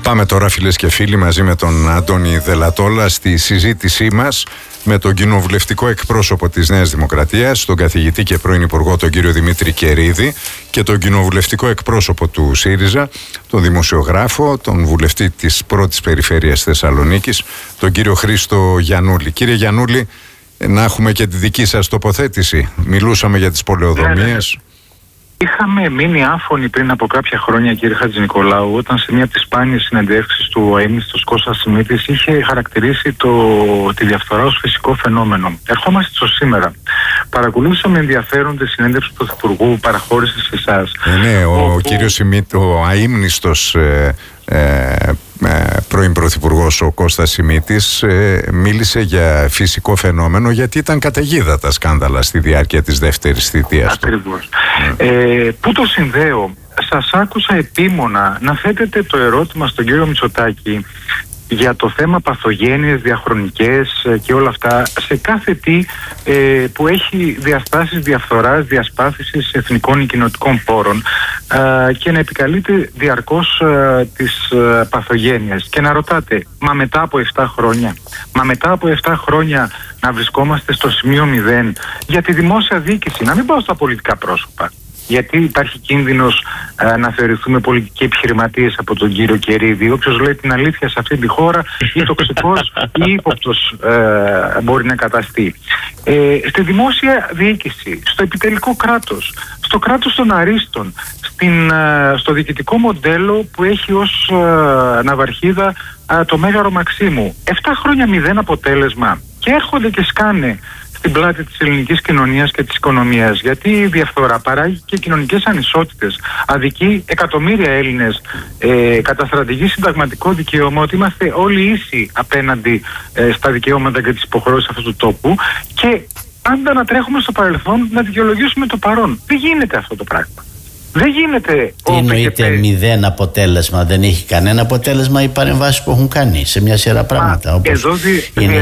Πάμε τώρα, φίλες και φίλοι, μαζί με τον Αντώνη Δελατόλα στη συζήτησή μας με τον κοινοβουλευτικό εκπρόσωπο της Νέας Δημοκρατίας, τον καθηγητή και πρώην Υπουργό, τον κύριο Δημήτρη Κερίδη, και τον κοινοβουλευτικό εκπρόσωπο του ΣΥΡΙΖΑ, τον δημοσιογράφο, τον βουλευτή της πρώτης περιφέρειας Θεσσαλονίκης, τον κύριο Χρήστο Γιαννούλη. Κύριε Γιαννούλη, να έχουμε και τη δική σας τοποθέτηση. Μιλούσαμε για τις πολεοδομίες. Είχαμε μείνει άφωνοι πριν από κάποια χρόνια, κύριε Χατζηνικολάου, όταν σε μία από τις σπάνιες συνεντεύξεις του αείμνηστος Κώστας Σιμίτης είχε χαρακτηρίσει τη διαφθορά ως φυσικό φαινόμενο. Ερχόμαστε στο σήμερα. Παρακολούθησα με ενδιαφέρον τη συνέντευξη του Πρωθυπουργού, παραχώρησε σε εσάς. Ναι, ο κύριος Σιμίτης, ο αείμνηστος πρώην Πρωθυπουργός, ο Κώστας Σιμίτης, μίλησε για φυσικό φαινόμενο, γιατί ήταν καταιγίδα τα σκάνδαλα στη διάρκεια της δεύτερης θητείας του. Ακριβώς. Πού το συνδέω? Σας άκουσα επίμονα να θέτετε το ερώτημα στον κύριο Μητσοτάκη για το θέμα παθογένειες, διαχρονικές και όλα αυτά, σε κάθε τι που έχει διαστάσεις διαφθοράς, διασπάθησης εθνικών ή κοινοτικών πόρων, και να επικαλείται διαρκώς τις παθογένειες και να ρωτάτε, μα μετά από 7 χρόνια, να βρισκόμαστε στο σημείο 0 για τη δημόσια διοίκηση, να μην πάω στα πολιτικά πρόσωπα, γιατί υπάρχει κίνδυνος να θεωρηθούμε πολιτικοί επιχειρηματίες από τον κύριο Κερίδη. Όποιος λέει την αλήθεια σε αυτή τη χώρα, ή τοξικός ή ύποπτος μπορεί να καταστεί. Στη δημόσια διοίκηση, στο επιτελικό κράτος, στο κράτος των αρίστων, στο διοικητικό μοντέλο που έχει ως ναυαρχίδα το Μέγαρο Μαξίμου. 7 χρόνια 0 αποτέλεσμα, και έρχονται και σκάνε στην πλάτη της ελληνικής κοινωνίας και της οικονομίας, γιατί η διαφθορά παράγει και κοινωνικές ανισότητες. Αδικεί εκατομμύρια Έλληνες, καταστρατηγεί συνταγματικό δικαίωμα ότι είμαστε όλοι ίσοι απέναντι στα δικαιώματα και τις υποχρεώσεις αυτού του τόπου, και πάντα να τρέχουμε στο παρελθόν να δικαιολογήσουμε το παρόν. Δεν γίνεται αυτό το πράγμα. Δεν γίνεται. Τι εννοείται 0 αποτέλεσμα? Δεν έχει κανένα αποτέλεσμα οι παρεμβάσεις που έχουν κάνει σε μια σειρά πράγματα, όπως είναι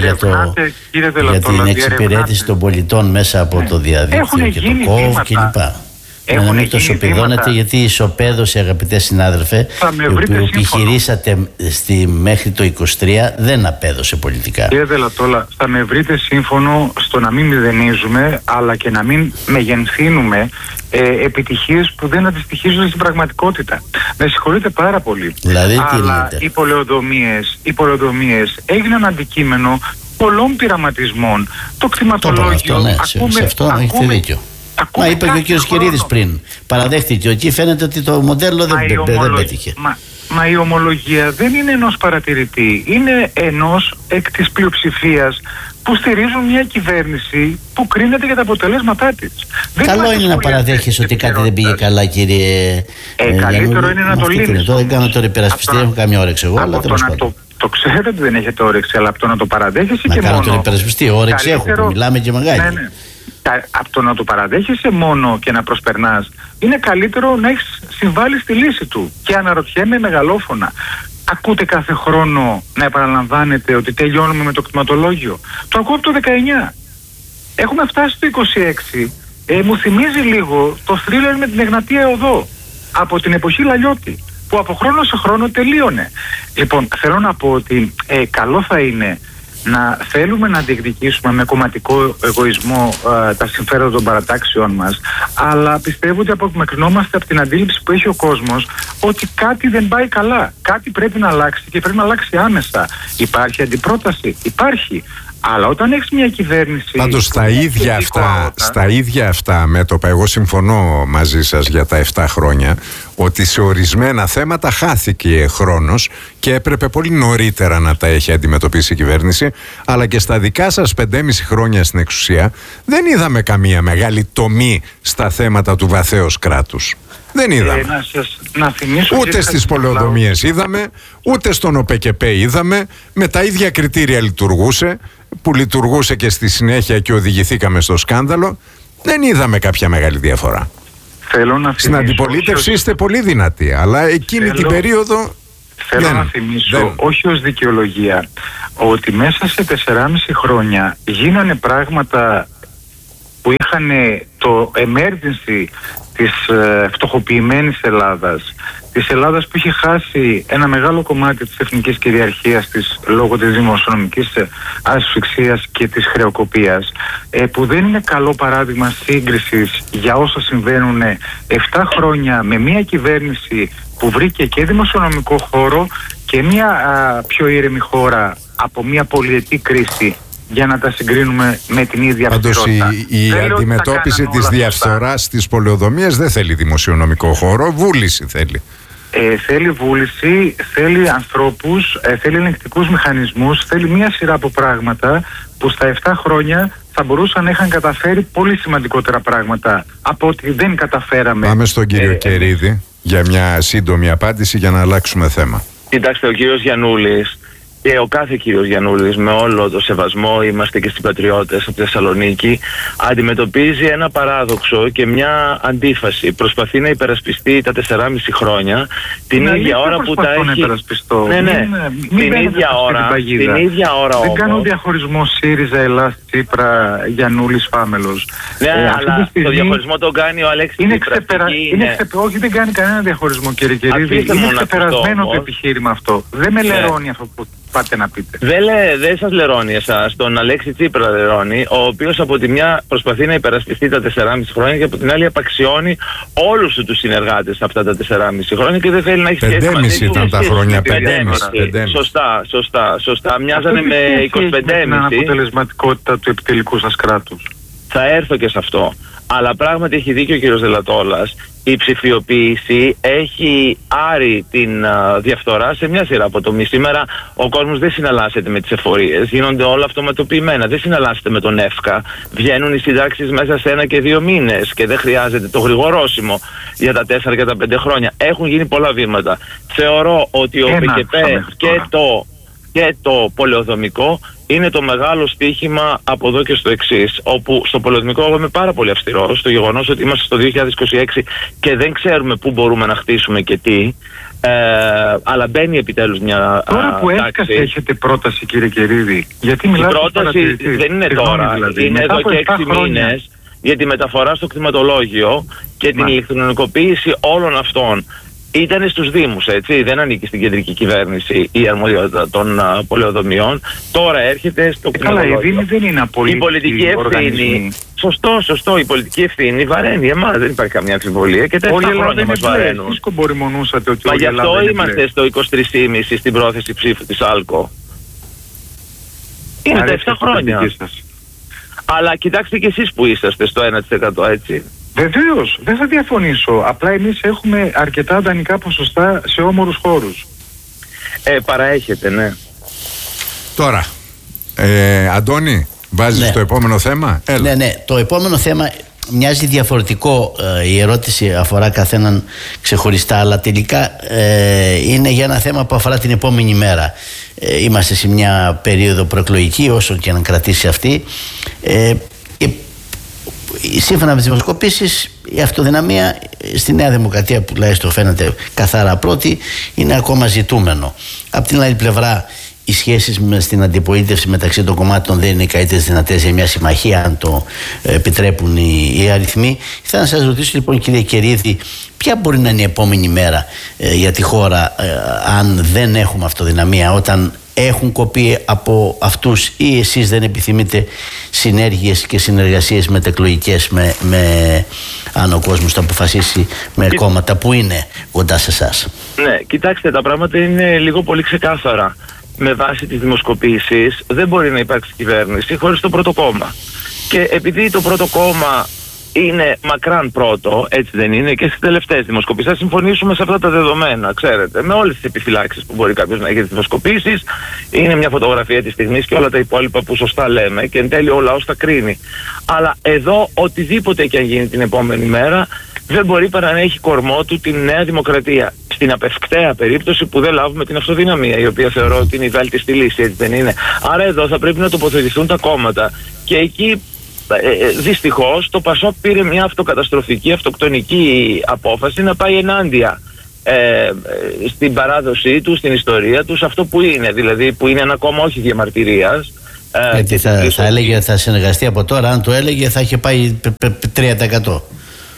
για την εξυπηρέτηση των πολιτών μέσα από το διαδίκτυο και το κόβ κλπ. Να μην το σοπεδώνετε, γιατί η ισοπαίδωση, αγαπητέ συνάδελφε, που επιχειρήσατε μέχρι το 23, δεν απέδωσε πολιτικά. Κύριε Δελατόλα, θα με βρείτε σύμφωνο στο να μην μηδενίζουμε, αλλά και να μην μεγενθύνουμε επιτυχίες που δεν αντιστοιχίζονται στην πραγματικότητα. Με συγχωρείτε πάρα πολύ. Δηλαδή, αλλά οι πολεοδομίες έγιναν αντικείμενο πολλών πειραματισμών. Το κτηματολόγιο. Σε αυτό έχετε δίκιο. Μα είπε και ο κύριος Κερίδης πριν. Παραδέχτηκε ότι φαίνεται ότι το μοντέλο δεν πέτυχε. Μα η ομολογία δεν είναι ενός παρατηρητή. Είναι ενός εκ της πλειοψηφίας που στηρίζουν μια κυβέρνηση που κρίνεται για τα αποτελέσματά της. Καλό είναι να παραδέχεις ότι κάτι δεν πήγε καλά, κύριε. Καλύτερο είναι να το λύνεις. Δεν κάνω τώρα υπερασπιστή, έχω καμιά όρεξη εγώ, αλλά τέλος πάντων. Το ξέρετε ότι δεν έχετε όρεξη, αλλά από το να το παραδέχεσαι και μόνο. Να κάνω τώρα υπερασπιστή, όρεξη έχω, μιλάμε και μεγάλη. Ναι. Από το να το παραδέχεσαι μόνο και να προσπερνάς, είναι καλύτερο να έχεις συμβάλει στη λύση του. Και αναρωτιέμαι μεγαλόφωνα, ακούτε κάθε χρόνο να επαναλαμβάνετε ότι τελειώνουμε με το κτηματολόγιο? Το ακούω από το 19. Έχουμε φτάσει στο 26. Μου θυμίζει λίγο το θρίλερ με την Εγνατία Οδό από την εποχή Λαλιώτη, που από χρόνο σε χρόνο τελείωνε. Λοιπόν, θέλω να πω ότι καλό θα είναι να θέλουμε να διεκδικήσουμε με κομματικό εγωισμό τα συμφέροντα των παρατάξεων μας, αλλά πιστεύω ότι απομακρυνόμαστε από την αντίληψη που έχει ο κόσμος ότι κάτι δεν πάει καλά, κάτι πρέπει να αλλάξει και πρέπει να αλλάξει άμεσα. Υπάρχει αντιπρόταση? Υπάρχει. Αλλά όταν έχεις μια κυβέρνηση... Πάντως στα ίδια αυτά μέτωπα, εγώ συμφωνώ μαζί σας για τα 7 χρόνια, ότι σε ορισμένα θέματα χάθηκε χρόνος και έπρεπε πολύ νωρίτερα να τα έχει αντιμετωπίσει η κυβέρνηση, αλλά και στα δικά σας 5,5 χρόνια στην εξουσία δεν είδαμε καμία μεγάλη τομή στα θέματα του βαθέως κράτους. Δεν είδαμε. Ούτε στις πολεοδομίες είδαμε, ούτε στον ΟΠΕΚΕΠΕ είδαμε. Με τα ίδια κριτήρια λειτουργούσε, που λειτουργούσε και στη συνέχεια και οδηγηθήκαμε στο σκάνδαλο. Δεν είδαμε κάποια μεγάλη διαφορά. Στην αντιπολίτευση είστε πολύ δυνατοί, αλλά εκείνη την περίοδο... Θέλω να θυμίσω, όχι ως δικαιολογία, ότι μέσα σε 4,5 χρόνια γίνανε πράγματα που είχαν το emergency της φτωχοποιημένης Ελλάδας, της Ελλάδας, που είχε χάσει ένα μεγάλο κομμάτι της εθνικής κυριαρχίας της λόγω της δημοσιονομικής ασφυξίας και της χρεοκοπίας, που δεν είναι καλό παράδειγμα σύγκρισης για όσα συμβαίνουν 7 χρόνια με μια κυβέρνηση που βρήκε και δημοσιονομικό χώρο και μια πιο ήρεμη χώρα από μια πολυετή κρίση, για να τα συγκρίνουμε με την ίδια αυστηρότητα. Πάντως η αντιμετώπιση της διαφθοράς στις πολεοδομίες δεν θέλει δημοσιονομικό χώρο, βούληση θέλει. Θέλει βούληση, θέλει ανθρώπους, θέλει ελεγκτικούς μηχανισμούς, θέλει μια σειρά από πράγματα που στα 7 χρόνια θα μπορούσαν να είχαν καταφέρει πολύ σημαντικότερα πράγματα από ότι δεν καταφέραμε. Πάμε στον κύριο Κερίδη για μια σύντομη απάντηση για να αλλάξουμε θέμα. Κοιτάξτε, ο κύριος Γιαννούλης και ο κάθε κύριος Γιαννούλης, με όλο το σεβασμό, είμαστε και συμπατριώτες από τη Θεσσαλονίκη, αντιμετωπίζει ένα παράδοξο και μια αντίφαση. Προσπαθεί να υπερασπιστεί τα 4,5 χρόνια την ίδια ώρα που τα έχει. Την ίδια ώρα δεν κάνω διαχωρισμό ΣΥΡΙΖΑ, Ελλάς, Τσίπρα, Γιαννούλης, Φάμελος. Ναι, αλλά το διαχωρισμό τον κάνει ο Αλέξης Τσίπρας. Όχι, δεν κάνει κανένα διαχωρισμό, κύριε Κερίδη. Είναι ξεπερασμένο το επιχείρημα αυτό. Δεν με λερώνει αυτό που πάτε να πείτε. Δεν σας λερώνει εσάς. Τον Αλέξη Τσίπρα λερώνει, ο οποίος από τη μια προσπαθεί να υπερασπιστεί τα 4,5 χρόνια και από την άλλη απαξιώνει όλους τους συνεργάτες αυτά τα 4,5 χρόνια και δεν θέλει να έχει σχέση μαζί τους. 5,5 ήταν τα χρόνια. 5,5. Σωστά. Μοιάζανε με 25,5. Την αποτελεσματικότητα του επιτελικού σας κράτους. Θα έρθω και σε αυτό. Αλλά πράγματι έχει δίκιο ο κύριος Δελατόλας. Η ψηφιοποίηση έχει άρει την διαφθορά σε μια σειρά από τομείς. Σήμερα ο κόσμος δεν συναλλάσσεται με τις εφορίες, γίνονται όλα αυτοματοποιημένα. Δεν συναλλάσσεται με τον ΕΦΚΑ. Βγαίνουν οι συντάξεις μέσα σε 1 και 2 μήνες και δεν χρειάζεται το γρηγορόσημο για τα 4 και τα 5 χρόνια. Έχουν γίνει πολλά βήματα. Θεωρώ ότι ο ΠΚΠ και το πολεοδομικό είναι το μεγάλο στοίχημα από εδώ και στο εξής. Όπου στο πολεοδομικό εγώ είμαι πάρα πολύ αυστηρός στο γεγονός ότι είμαστε στο 2026 και δεν ξέρουμε πού μπορούμε να χτίσουμε και τι. Αλλά μπαίνει επιτέλους μια τώρα που έσκασε έχετε πρόταση, κύριε Κερίδη? Γιατί μιλάτε? Η πρόταση δεν είναι τώρα, δηλαδή, είναι εδώ και 6 μήνες για τη μεταφορά στο κτηματολόγιο και την ηλεκτρονικοποίηση όλων αυτών. Ήταν στους Δήμους, έτσι, δεν ανήκει στην κεντρική κυβέρνηση η αρμοδιότητα των πολεοδομιών. Τώρα έρχεται στο κτηματολόγιο. Καλά, η Δήμη δεν είναι απολύτως. Η πολιτική ευθύνη. Σωστό. Η πολιτική ευθύνη βαραίνει εμάς, δεν υπάρχει καμία αμφιβολία. Και 4 χρόνια μας βαραίνουν. Μα γι' αυτό είμαστε στο 23,5 στην πρόθεση ψήφου της ΑΛΚΟ. Είναι τα 7 χρόνια. Αλλά κοιτάξτε και εσείς που είσαστε στο 1%, έτσι. Βεβαίως, δεν θα διαφωνήσω. Απλά εμείς έχουμε αρκετά δανεικά ποσοστά σε όμορους χώρους. Παραέχεται, ναι. Τώρα, Αντώνη, βάζεις το επόμενο θέμα? Έλα. Ναι, το επόμενο θέμα μοιάζει διαφορετικό. Η ερώτηση αφορά καθέναν ξεχωριστά, αλλά τελικά είναι για ένα θέμα που αφορά την επόμενη μέρα. Είμαστε σε μια περίοδο προεκλογική, όσο και να κρατήσει αυτή. Σύμφωνα με τις δημοσκοπήσεις, η αυτοδυναμία στη Νέα Δημοκρατία, που τουλάχιστον φαίνεται καθαρά πρώτη, είναι ακόμα ζητούμενο. Απ' την άλλη πλευρά, οι σχέσεις στην αντιπολίτευση μεταξύ των κομμάτων δεν είναι οι καλύτερες δυνατές για μια συμμαχία, αν το επιτρέπουν οι αριθμοί. Θέλω να σας ρωτήσω λοιπόν, κύριε Κερίδη, ποια μπορεί να είναι η επόμενη μέρα για τη χώρα, αν δεν έχουμε αυτοδυναμία, όταν έχουν κοπεί από αυτούς ή εσείς δεν επιθυμείτε συνέργειες και συνεργασίες μετεκλογικές αν ο κόσμος το αποφασίσει με κόμματα που είναι κοντά σε εσάς? Ναι, κοιτάξτε, τα πράγματα είναι λίγο πολύ ξεκάθαρα. Με βάση τις δημοσκοπήσεις δεν μπορεί να υπάρξει κυβέρνηση χωρίς το πρώτο κόμμα. Και επειδή το πρώτο κόμμα είναι μακράν πρώτο, έτσι δεν είναι, και στις τελευταίες δημοσκοπήσεις, θα συμφωνήσουμε σε αυτά τα δεδομένα, ξέρετε, με όλες τις επιφυλάξεις που μπορεί κάποιος να έχει για τις δημοσκοπήσεις. Είναι μια φωτογραφία της στιγμής και όλα τα υπόλοιπα που σωστά λέμε, και εν τέλει ο λαός τα κρίνει. Αλλά εδώ οτιδήποτε και αν γίνει την επόμενη μέρα δεν μπορεί παρά να έχει κορμό του την Νέα Δημοκρατία. Στην απευκταία περίπτωση που δεν λάβουμε την αυτοδυναμία, η οποία θεωρώ ότι είναι η βέλτιστη λύση, έτσι δεν είναι? Άρα εδώ θα πρέπει να τοποθετηθούν τα κόμματα. Και εκεί δυστυχώς το ΠΑΣΟΚ πήρε μια αυτοκαταστροφική, αυτοκτονική απόφαση να πάει ενάντια στην παράδοσή του, στην ιστορία του, σε αυτό που είναι, δηλαδή που είναι ένα κόμμα όχι διαμαρτυρίας. Γιατί θα έλεγε θα συνεργαστεί από τώρα, αν το έλεγε θα είχε πάει 3%.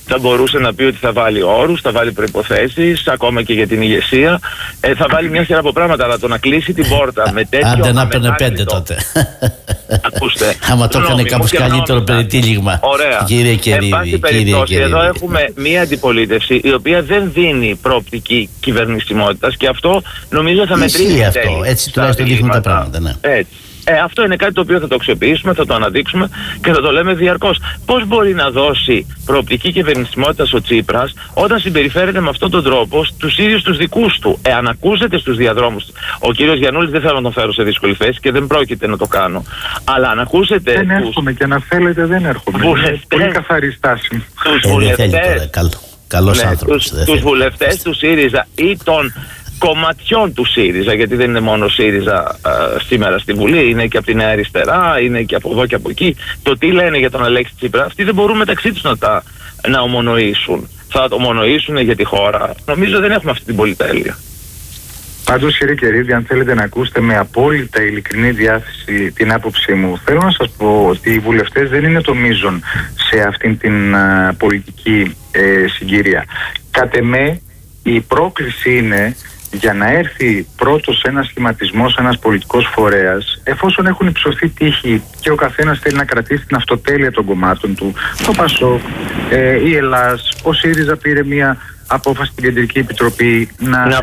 θα μπορούσε να πει ότι θα βάλει όρους, θα βάλει προϋποθέσεις, ακόμα και για την ηγεσία. Θα βάλει μια σειρά από πράγματα, αλλά το να κλείσει την πόρτα με τέτοιο. Άντε να παίρνε 5 τότε. Ακούστε. Άμα το έκανε κάπως καλύτερο περιτύλιγμα. Ωραία. Κύριε Κερίδη. Εν πάση περιπτώσει, εδώ έχουμε μια αντιπολίτευση η οποία δεν δίνει προοπτική κυβερνησιμότητας και αυτό νομίζω θα μετρήσει. Αυτό. Έτσι τουλάχιστον δείχνουν τα πράγματα. Ναι. Έτσι. Αυτό είναι κάτι το οποίο θα το αξιοποιήσουμε, θα το αναδείξουμε και θα το λέμε διαρκώς. Πώς μπορεί να δώσει προοπτική κυβερνησιμότητα ο Τσίπρας όταν συμπεριφέρεται με αυτόν τον τρόπο στους ίδιους τους δικούς του? Αν ακούσετε στους διαδρόμους, ο κύριος Γιαννούλης δεν θέλω να τον φέρω σε δύσκολη θέση και δεν πρόκειται να το κάνω. Αλλά αν ακούσετε. Δεν έρχομαι και να θέλετε, δεν έρχομαι. Πολύ καθαρή στάση. Τους βουλευτές. Καλός άνθρωπος. Τους βουλευτές του ΣΥΡΙΖΑ ή των κομματιών του ΣΥΡΙΖΑ, γιατί δεν είναι μόνο ΣΥΡΙΖΑ σήμερα στη Βουλή, είναι και από τη Νέα Αριστερά, είναι και από εδώ και από εκεί. Το τι λένε για τον Αλέξη Τσίπρα, αυτοί δεν μπορούν μεταξύ τους να ομονοήσουν. Θα το ομονοήσουν για τη χώρα. Νομίζω δεν έχουμε αυτή την πολυτέλεια. Πάντως, κύριε Κερίδη, αν θέλετε να ακούσετε με απόλυτα ειλικρινή διάθεση την άποψή μου, θέλω να σας πω ότι οι βουλευτές δεν είναι το μείζον σε αυτήν την πολιτική συγκυρία. Κατ' εμέ, η πρόκληση είναι για να έρθει πρώτος ένας σχηματισμός, ένας πολιτικός φορέας, εφόσον έχουν υψωθεί τύχη και ο καθένας θέλει να κρατήσει την αυτοτέλεια των κομμάτων του, το ΠΑΣΟΚ, η Ελλάς, ο ΣΥΡΙΖΑ πήρε μια απόφαση στην Κεντρική Επιτροπή να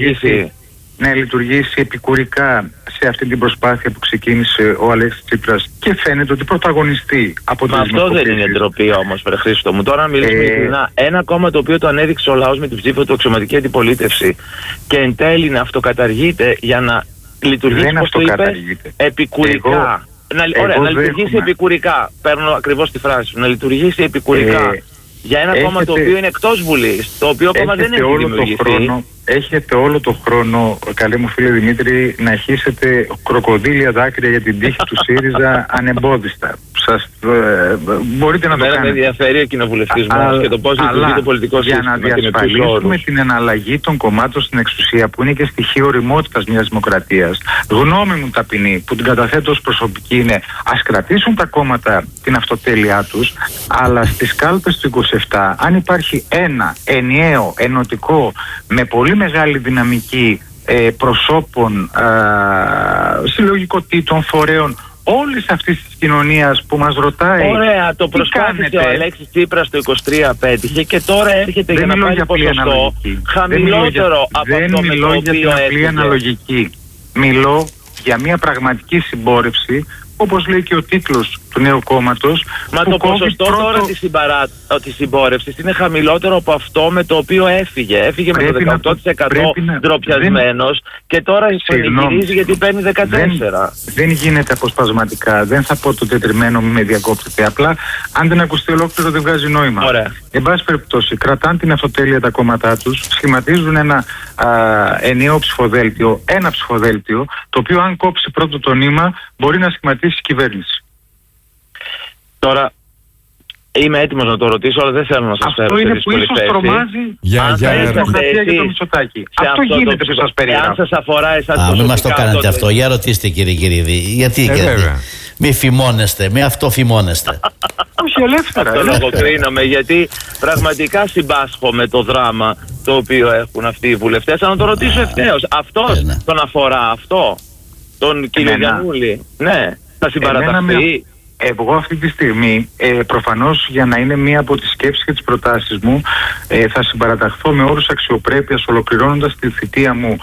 λειτουργήσει επικουρικά σε αυτή την προσπάθεια που ξεκίνησε ο Αλέξης Τσίπρας και φαίνεται ότι πρωταγωνιστεί από την αυτό δεν είναι ντροπή όμως, βρε Χρήστο μου. Τώρα μιλήσουμε ειλικρινά. Ένα κόμμα το οποίο το ανέδειξε ο λαός με την ψήφο του αξιωματική αντιπολίτευση και εν τέλει να αυτοκαταργείται για να λειτουργήσει, όπως το είπες, επικουρικά. Να λειτουργήσει επικουρικά. Παίρνω ακριβώς τη φράση σου. Να λειτουργήσει επικουρικά. Για ένα κόμμα το οποίο είναι εκτός Βουλής, το οποίο κόμμα δεν έχει δημιουργηθεί. Έχετε όλο το χρόνο, καλέ μου φίλε Δημήτρη, να χύσετε κροκοδίλια δάκρυα για την τύχη του ΣΥΡΙΖΑ ανεμπόδιστα. Μπορείτε να το κάνετε. Με ενδιαφέρει ο κοινοβουλευτισμός και το πώς λειτουργεί το πολιτικό σύστημα. Για να διασφαλίσουμε την εναλλαγή των κομμάτων στην εξουσία, που είναι και στοιχείο ωριμότητας μιας δημοκρατίας, γνώμη μου ταπεινή, που την καταθέτω ως προσωπική, είναι ας κρατήσουν τα κόμματα την αυτοτέλειά τους, αλλά στις κάλπες του 27, αν υπάρχει ένα ενιαίο, ενωτικό, με πολύ μεγάλη δυναμική προσώπων, συλλογικοτήτων, φορέων, όλης αυτής της κοινωνίας που μας ρωτάει. Ωραία, το προσπάθησε ο Αλέξης Τσίπρας το 23, πέτυχε και τώρα έρχεται για να πάρει ποσοστό χαμηλότερο από αυτό με το οποίο αναλογική. Μιλώ για μια πραγματική συμπόρευση, όπως λέει και ο τίτλος του νέου κόμματος. Μα το ποσοστό τώρα της συμπόρευσης είναι χαμηλότερο από αυτό με το οποίο έφυγε. Έφυγε με το 18% ντροπιασμένος και τώρα πανηγυρίζει γιατί παίρνει 14%. Δεν γίνεται αποσπασματικά. Δεν θα πω το τετριμένο, μη με διακόπτετε. Απλά αν δεν ακουστεί ολόκληρο δεν βγάζει νόημα. Ωραία. Εν πάση περιπτώσει, κρατάνε την αυτοτέλεια τα κόμματά τους, σχηματίζουν ένα ενιαίο ψηφοδέλτιο, το οποίο αν κόψει πρώτο το νήμα μπορεί να σχηματίσει κυβέρνηση. Τώρα είμαι έτοιμος να το ρωτήσω, αλλά δεν θέλω να σας φέρω σε δύσκολη θέση. Αυτό είναι που ίσως τρομάζει την δημοκρατία και το Μητσοτάκη. Αυτό γίνεται που σας περιγράφω. Αν σας αφορά εσάς προσωπικά... Μην μας το κάνετε αυτό. Για ρωτήστε, κύριε Κερίδη. Γιατί μη φημώνεστε, μη αυτοφημώνεστε. Όχι, ελεύθερα. Αυτό λογοκρίνομαι, γιατί πραγματικά συμπάσχω με το δράμα το οποίο έχουν αυτοί οι βουλευτές. Αν να το ρωτήσω ευθέως, αυτός τον αφορά αυτό, τον κύριο Γιαννούλη? Ναι, θα συμπαραταχθεί. Εγώ αυτή τη στιγμή, προφανώς για να είναι μία από τις σκέψεις και τις προτάσεις μου, θα συμπαραταχθώ με όρους αξιοπρέπειας, ολοκληρώνοντας τη θητεία μου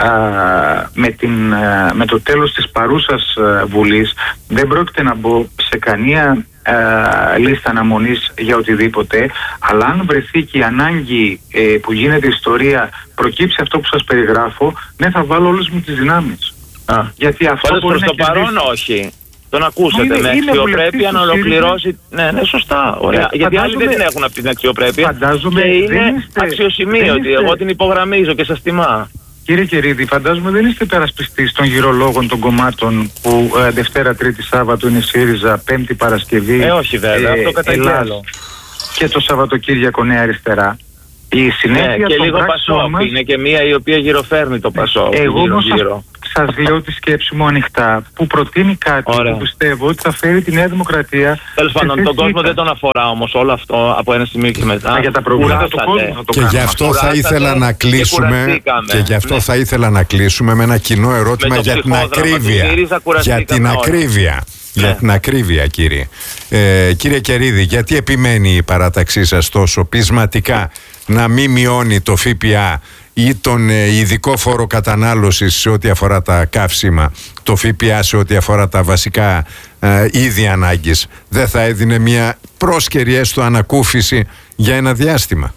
με το τέλος της παρούσας Βουλής. Δεν πρόκειται να μπω σε καμία λίστα αναμονής για οτιδήποτε, αλλά αν βρεθεί και η ανάγκη που γίνεται ιστορία, προκύψει αυτό που σας περιγράφω, ναι, θα βάλω όλες μου τις δυνάμεις. Γιατί αυτό προς το παρόν όχι. Τον ακούσατε με αξιοπρέπεια να ολοκληρώσει. Ναι, σωστά. Ωραία. Γιατί άλλοι δεν την έχουν αυτή την αξιοπρέπεια. Και είναι αξιοσημείωτη. Εγώ την υπογραμμίζω και σας τιμά. Κύριε Κερίδη, φαντάζομαι δεν είστε υπερασπιστής των γυρολόγων των κομμάτων που Δευτέρα, Τρίτη, Σάββατο είναι ΣΥΡΙΖΑ, Πέμπτη, Παρασκευή. Όχι βέβαια, αυτό καταγγέλλω. Και το Σαββατοκύριακο Νέα Αριστερά. Η συνέχεια και λίγο Πασόκ. Είναι και μία η οποία γυροφέρνει το Πασόκ. Εγώ όμως σας λέω τη σκέψη μου ανοιχτά, που προτείνει κάτι που πιστεύω ότι θα φέρει τη Νέα Δημοκρατία. Τέλος πάντων, τον κόσμο δεν τον αφορά όμως όλο αυτό από ένα σημείο και μετά. Για τα προβλήματα του κόσμου θα το κάνουμε. Και γι' αυτό θα ήθελα να κλείσουμε. Και γι' αυτό θα ήθελα να κλείσουμε με ένα κοινό ερώτημα για την ακρίβεια. Για την ακρίβεια. Για την ακρίβεια, κύριε. Κύριε Κερίδη, γιατί επιμένει η παράταξή σας τόσο πεισματικά να μην μειώνει το ΦΠΑ ή τον ειδικό φόρο κατανάλωσης σε ό,τι αφορά τα καύσιμα, το ΦΠΑ σε ό,τι αφορά τα βασικά είδη ανάγκης? Δεν θα έδινε μια πρόσκαιρη έστω ανακούφιση για ένα διάστημα?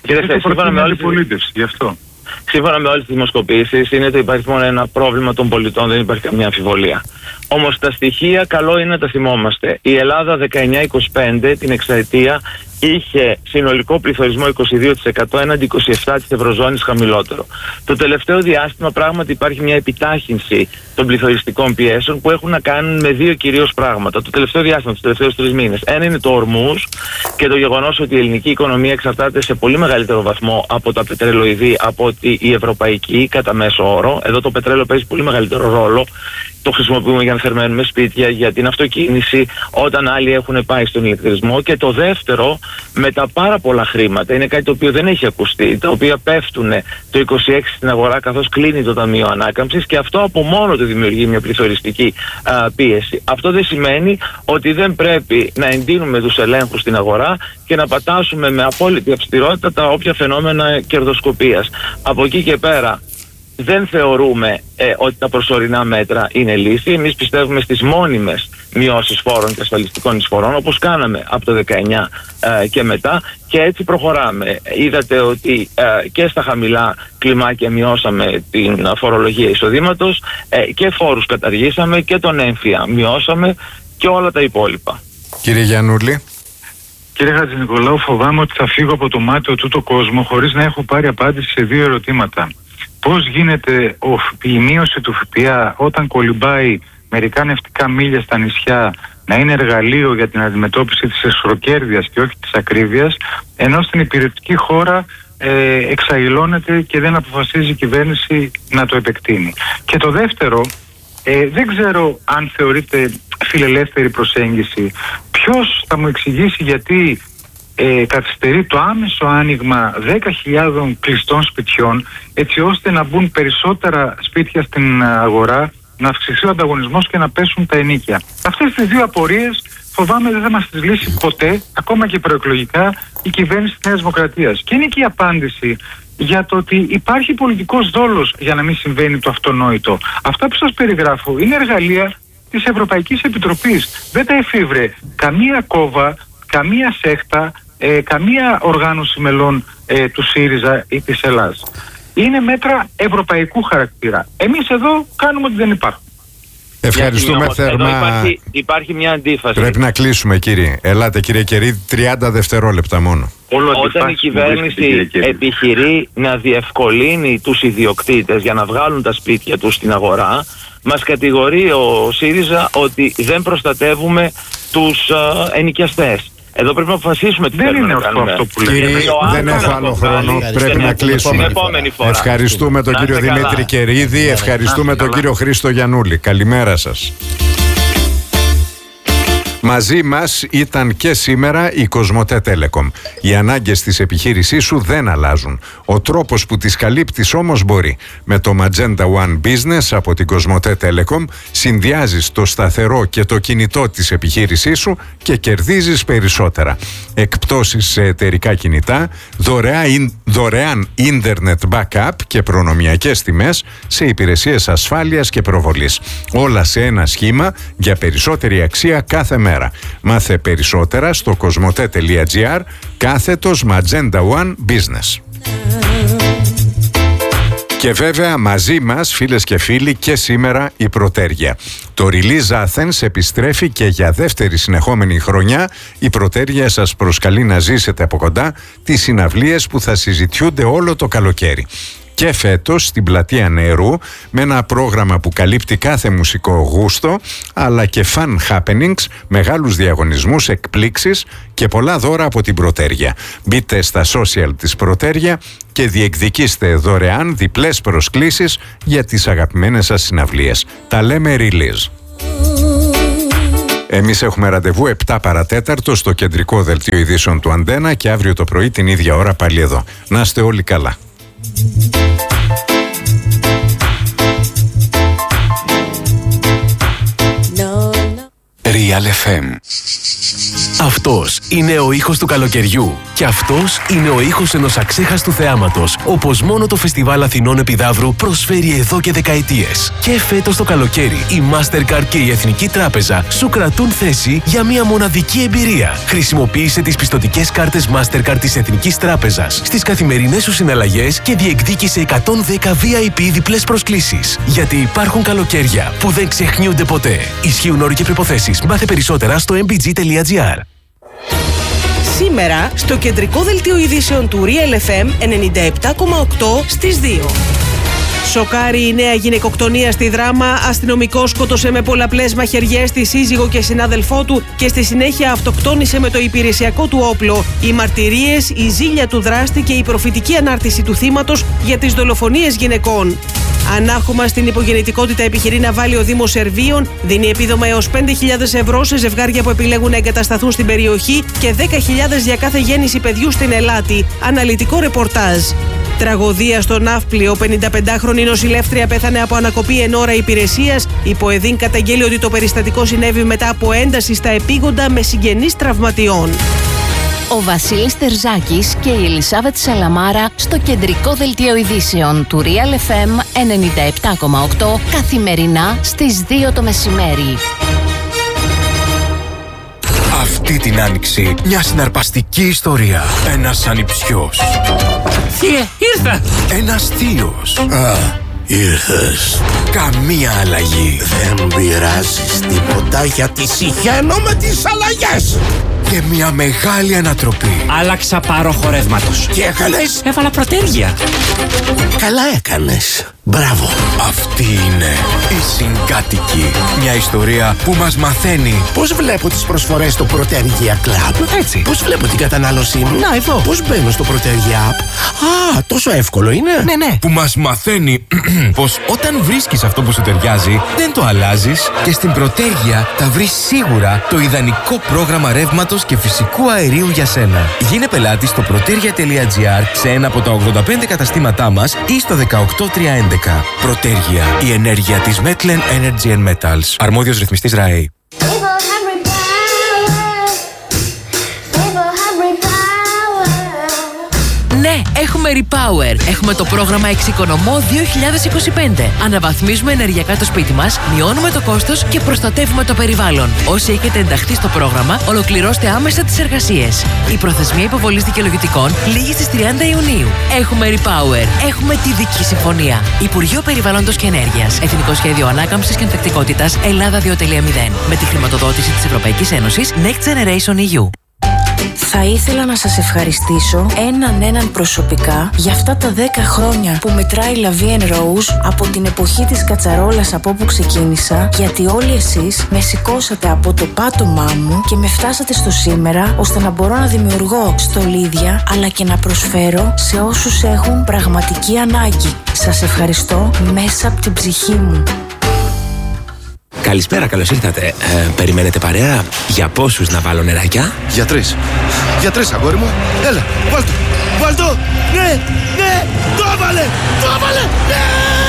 Σύμφωνα με όλες τις δημοσκοπήσεις, είναι το υπαριθμόν ένα πρόβλημα των πολιτών, δεν υπάρχει καμία αμφιβολία. Όμως τα στοιχεία καλό είναι να τα θυμόμαστε. Η Ελλάδα 19-25, την εξαετία, είχε συνολικό πληθωρισμό 22% έναντι 27% της Ευρωζώνης χαμηλότερο. Το τελευταίο διάστημα πράγματι υπάρχει μια επιτάχυνση των πληθωριστικών πιέσεων που έχουν να κάνουν με δύο κυρίως πράγματα. Το τελευταίο διάστημα, τους τελευταίους 3 μήνες. Ένα είναι το ορμούς και το γεγονός ότι η ελληνική οικονομία εξαρτάται σε πολύ μεγαλύτερο βαθμό από τα πετρελοειδή από ότι η ευρωπαϊκή κατά μέσο όρο. Εδώ το πετρέλαιο παίζει πολύ μεγαλύτερο ρόλο. Το χρησιμοποιούμε για να θερμαίνουμε σπίτια, για την αυτοκίνηση, όταν άλλοι έχουν πάει στον ηλεκτρισμό. Και το δεύτερο, με τα πάρα πολλά χρήματα, είναι κάτι το οποίο δεν έχει ακουστεί, τα οποία πέφτουν το 26 στην αγορά καθώς κλείνει το Ταμείο Ανάκαμψης, και αυτό από μόνο του δημιουργεί μια πληθωριστική πίεση. Αυτό δεν σημαίνει ότι δεν πρέπει να εντείνουμε τους ελέγχους στην αγορά και να πατάσουμε με απόλυτη αυστηρότητα τα όποια φαινόμενα κερδοσκοπίας. Από εκεί και πέρα, δεν θεωρούμε ότι τα προσωρινά μέτρα είναι λύση. Εμείς πιστεύουμε στις μόνιμες μειώσεις φόρων και ασφαλιστικών εισφορών, όπως κάναμε από το 19 και μετά, και έτσι προχωράμε. Είδατε ότι και στα χαμηλά κλιμάκια μειώσαμε την φορολογία εισοδήματος, και φόρους καταργήσαμε και τον έμφυα μειώσαμε και όλα τα υπόλοιπα. Κύριε Γιαννούλη. Κύριε Χατζηνικολάου, φοβάμαι ότι θα φύγω από το μάτιο τούτο κόσμο χωρίς να έχω πάρει απάντηση σε 2 ερωτήματα. Πώς γίνεται η μείωση του ΦΠΑ όταν κολυμπάει μερικά νευτικά μίλια στα νησιά να είναι εργαλείο για την αντιμετώπιση της εσχροκέρδειας και όχι της ακρίβειας, ενώ στην υπηρετική χώρα εξαϊλώνεται και δεν αποφασίζει η κυβέρνηση να το επεκτείνει? Και το δεύτερο, δεν ξέρω αν θεωρείτε φιλελεύθερη προσέγγιση. Ποιος θα μου εξηγήσει γιατί καθυστερεί το άμεσο άνοιγμα 10.000 κλειστών σπιτιών, έτσι ώστε να μπουν περισσότερα σπίτια στην αγορά, να αυξηθεί ο ανταγωνισμός και να πέσουν τα ενοίκια? Αυτές τις 2 απορίες φοβάμαι δεν θα μας τις λύσει ποτέ, ακόμα και προεκλογικά, η κυβέρνηση της Νέας Δημοκρατίας. Και είναι και η απάντηση για το ότι υπάρχει πολιτικός δόλος για να μην συμβαίνει το αυτονόητο. Αυτά που σας περιγράφω είναι εργαλεία της Ευρωπαϊκής Επιτροπής. Δεν τα εφήβρε καμία κόβα, καμία σέχτα, καμία οργάνωση μελών του ΣΥΡΙΖΑ ή της Ελλάδας. Είναι μέτρα ευρωπαϊκού χαρακτήρα. Εμείς εδώ κάνουμε ότι δεν υπάρχουν. Ευχαριστούμε θερμά. Υπάρχει μια αντίφαση. Πρέπει να κλείσουμε, κύριε. Ελάτε, κύριε Κερίδη, 30 δευτερόλεπτα μόνο. Όταν η κυβέρνηση επιχειρεί να διευκολύνει τους ιδιοκτήτες για να βγάλουν τα σπίτια τους στην αγορά, μας κατηγορεί ο ΣΥΡΙΖΑ ότι δεν προστατεύουμε τους ενοικιαστές. Εδώ πρέπει να αποφασίσουμε τι θέλουμε να κάνουμε. Αυτό που λέμε. Δεν έχω άλλο χρόνο. Πρέπει να κλείσουμε. Ευχαριστούμε τον κύριο Δημήτρη Κερίδη. Ευχαριστούμε τον κύριο Χρήστο Γιαννούλη. Καλημέρα σας. Μαζί μας ήταν και σήμερα η Κοσμοτέ Telecom. Οι ανάγκες της επιχείρησής σου δεν αλλάζουν. Ο τρόπος που τις καλύπτεις όμως μπορεί. Με το Magenta One Business από την Κοσμοτέ Telecom συνδυάζεις το σταθερό και το κινητό της επιχείρησής σου και κερδίζεις περισσότερα. Εκπτώσεις σε εταιρικά κινητά, δωρεάν ίντερνετ backup και προνομιακές τιμές σε υπηρεσίες ασφάλειας και προβολής. Όλα σε ένα σχήμα για περισσότερη αξία κάθε μέρα. Μάθε περισσότερα στο κοσμοτέ.gr / Magenta One Business. Και βέβαια μαζί μας, φίλες και φίλοι, και σήμερα η Πρωτέργεια. Το Release Athens επιστρέφει και για δεύτερη συνεχόμενη χρονιά η Πρωτέργεια σας προσκαλεί να ζήσετε από κοντά τις συναυλίες που θα συζητιούνται όλο το καλοκαίρι. και φέτος στην Πλατεία Νερού με ένα πρόγραμμα που καλύπτει κάθε μουσικό γούστο, αλλά και fun happenings, μεγάλους διαγωνισμούς, εκπλήξεις και πολλά δώρα από την Πρωτέρια. Μπείτε στα social της Πρωτέρια και διεκδικήστε δωρεάν διπλές προσκλήσεις για τις αγαπημένες σας συναυλίες. Τα λέμε release. Εμείς έχουμε ραντεβού 7 παρατέταρτο στο κεντρικό δελτίο ειδήσεων του Αντένα και αύριο το πρωί την ίδια ώρα πάλι εδώ. Να είστε όλοι καλά. Real FM. Αυτός είναι ο ήχος του καλοκαιριού. Και αυτός είναι ο ήχος ενός αξέχαστου θεάματος, όπως μόνο το Φεστιβάλ Αθηνών Επιδαύρου προσφέρει εδώ και δεκαετίες. Και φέτος το καλοκαίρι, η Mastercard και η Εθνική Τράπεζα σου κρατούν θέση για μια μοναδική εμπειρία. Χρησιμοποίησε τις πιστωτικές κάρτες Mastercard της Εθνικής Τράπεζας στις καθημερινές σου συναλλαγές και διεκδίκησε 110 VIP διπλές προσκλήσεις. Γιατί υπάρχουν καλοκαίρια που δεν ξεχνιούνται ποτέ. Ισχύουν όροι και προϋποθέσεις. Μάθε περισσότερα στο mbg.gr. Σήμερα, στο κεντρικό δελτίο ειδήσεων του Real FM 97,8 στις 2. Σοκάρει η νέα γυναικοκτονία στη Δράμα. Αστυνομικός σκότωσε με πολλαπλές μαχαιριές τη σύζυγο και συνάδελφό του και στη συνέχεια αυτοκτόνησε με το υπηρεσιακό του όπλο. Οι μαρτυρίες, η ζήλια του δράστη και η προφητική ανάρτηση του θύματος για τις δολοφονίες γυναικών. Ανάχωμα στην υπογεννητικότητα επιχειρεί να βάλει ο Δήμος Σερβίων, δίνει επίδομα έως 5.000 ευρώ σε ζευγάρια που επιλέγουν να εγκατασταθούν στην περιοχή και 10.000 για κάθε γέννηση παιδιού στην Ελάτη. Αναλυτικό ρεπορτάζ. Τραγωδία στο Ναύπλιο. 55χρονη νοσηλεύτρια πέθανε από ανακοπή εν ώρα υπηρεσίας. Η ΠΟΕΔΗΝ καταγγέλει ότι το περιστατικό συνέβη μετά από ένταση στα επίγοντα με συγγενείς τραυματιών. Ο Βασίλης Τερζάκης και η Ελισάβετ Σαλαμάρα στο κεντρικό δελτίο ειδήσεων του Real FM 97,8 καθημερινά στις 2 το μεσημέρι. Αυτή την άνοιξη μια συναρπαστική ιστορία. Ένας ανιψιός. Θεία, ήρθα! Ένας θείος. Ήρθες. Καμία αλλαγή. Δεν πειράζεις τίποτα γιατί συχαίνω με τις αλλαγές. Και μια μεγάλη ανατροπή. Άλλαξα πάροχο ρεύματος. Τι έκανες? Έβαλα πρωτέργεια. Καλά έκανες. Μπράβο. Αυτή είναι η Συγκάτοικη. Μια ιστορία που μας μαθαίνει πώς βλέπω τις προσφορές στο Πρωτέργεια Club. Έτσι. Πώς βλέπω την κατανάλωσή μου. Να, εδώ. Πώς μπαίνω στο Πρωτέργεια App. Α, τόσο εύκολο είναι. Ναι. Που μας μαθαίνει πως όταν βρίσκεις αυτό που σου ταιριάζει, δεν το αλλάζεις και στην Πρωτέργεια θα βρεις σίγουρα το ιδανικό πρόγραμμα ρεύματος και φυσικού αερίου για σένα. Γίνε πελάτη στο protergia.gr σε ένα από τα 85 καταστήματά μας ή στο 18311. Πρωτέργεια. Η ενέργεια της Metlen Energy and Metals. Αρμόδιος ρυθμιστής ΡΑΕ. Ναι, έχουμε Repower. Έχουμε το πρόγραμμα Εξοικονομώ 2025. Αναβαθμίζουμε ενεργειακά το σπίτι μας, μειώνουμε το κόστος και προστατεύουμε το περιβάλλον. Όσοι έχετε ενταχθεί στο πρόγραμμα, ολοκληρώστε άμεσα τις εργασίες. Η προθεσμία υποβολής δικαιολογητικών λήγει στις 30 Ιουνίου. Έχουμε Repower. Έχουμε τη δική συμφωνία. Υπουργείο Περιβάλλοντος και Ενέργειας. Εθνικό Σχέδιο Ανάκαμψης και Ανθεκτικότητας Ελλάδα 2.0. Με τη χρηματοδότηση της Ευρωπαϊκής Ένωσης Next Generation EU. Θα ήθελα να σας ευχαριστήσω έναν προσωπικά για αυτά τα 10 χρόνια που μετράει La Vie en Rose από την εποχή της κατσαρόλας από όπου ξεκίνησα, γιατί όλοι εσείς με σηκώσατε από το πάτωμά μου και με φτάσατε στο σήμερα ώστε να μπορώ να δημιουργώ στολίδια αλλά και να προσφέρω σε όσους έχουν πραγματική ανάγκη. Σας ευχαριστώ μέσα από την ψυχή μου. Καλησπέρα, καλώς ήρθατε. Περιμένετε παρέα? Για πόσους να βάλω νεράκια? Για 3. Για 3, αγόρι μου. Έλα, βάλ' το. Ναι, το έβαλε, ναι.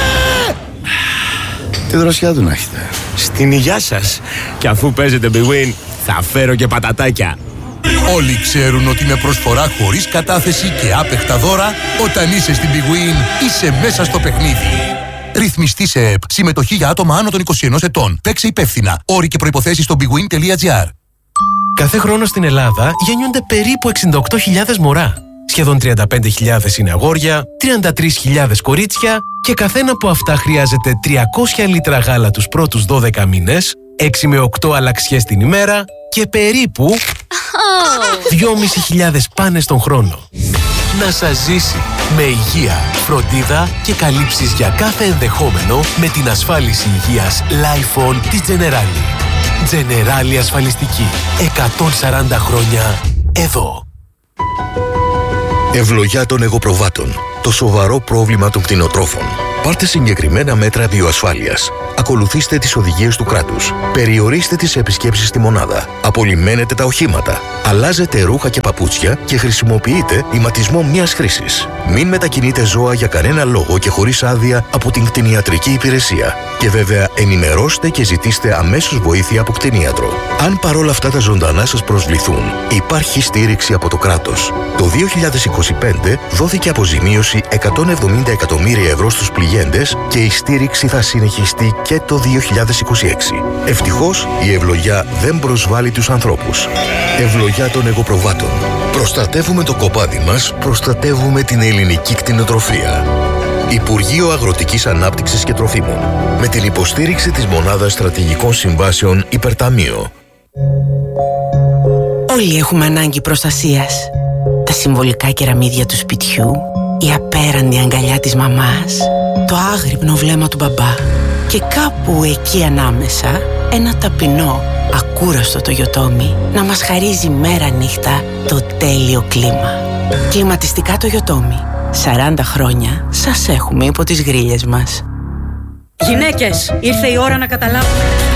Τι δροσιά του να έχετε. Στην υγειά σας. Και αφού παίζετε Big Win, θα φέρω και πατατάκια. Όλοι ξέρουν ότι με προσφορά χωρίς κατάθεση και άπεχτα δώρα, όταν είσαι στην Big Win, είσαι μέσα στο παιχνίδι. Ρυθμιστή σε ΕΠ. Συμμετοχή για άτομα άνω των 21 ετών. Παίξε υπεύθυνα. Όροι και προϋποθέσεις στο bigwin.gr. Κάθε χρόνο στην Ελλάδα γεννιούνται περίπου 68.000 μωρά. Σχεδόν 35.000 είναι αγόρια, 33.000 κορίτσια και καθένα από αυτά χρειάζεται 300 λίτρα γάλα τους πρώτους 12 μήνες, 6 με 8 αλλαξιές την ημέρα και περίπου 2.500 πάνες τον χρόνο. Να σας ζήσει, Με υγεία, φροντίδα και καλύψεις για κάθε ενδεχόμενο με την ασφάλιση υγείας Lifon της Generali. Generali ασφαλιστική. 140 χρόνια εδώ. Ευλογιά των εγωπροβάτων. Το σοβαρό πρόβλημα των κτηνοτρόφων. Πάρτε συγκεκριμένα μέτρα βιοασφάλειας. Ακολουθήστε τις οδηγίες του κράτους. Περιορίστε τις επισκέψεις στη μονάδα. Απολυμμένετε τα οχήματα. Αλλάζετε ρούχα και παπούτσια και χρησιμοποιείτε ηματισμό μιας χρήσης. Μην μετακινείτε ζώα για κανένα λόγο και χωρίς άδεια από την κτηνιατρική υπηρεσία. Και βέβαια ενημερώστε και ζητήστε αμέσως βοήθεια από κτηνίατρο. Αν παρόλα αυτά τα ζωντανά σας προσβληθούν, υπάρχει στήριξη από το κράτος. Το 2025 δόθηκε αποζημίωση 170 εκατομμύρια ευρώ στους πληγέντες και η στήριξη θα συνεχιστεί και το 2026. Ευτυχώς η ευλογιά δεν προσβάλλει τους ανθρώπους. Ευλογιά των εγωπροβάτων. Προστατεύουμε το κοπάδι μας, προστατεύουμε την ελληνική κτηνοτροφία. Υπουργείο Αγροτικής Ανάπτυξης και Τροφίμων. Με την υποστήριξη της Μονάδας Στρατηγικών Συμβάσεων Υπερταμείο. Όλοι έχουμε ανάγκη προστασίας. Τα συμβολικά κεραμίδια του σπιτιού, η απέραντη αγκαλιά της μαμάς, το άγρυπνο βλέμμα του μπαμπά και κάπου εκεί ανάμεσα ένα ταπεινό, ακούραστο Toyotomi να μας χαρίζει μέρα νύχτα το τέλειο κλίμα. Κλιματιστικά Toyotomi. 40 χρόνια σας έχουμε υπό τις γρίλες μας. Γυναίκες, ήρθε η ώρα να καταλάβουμε.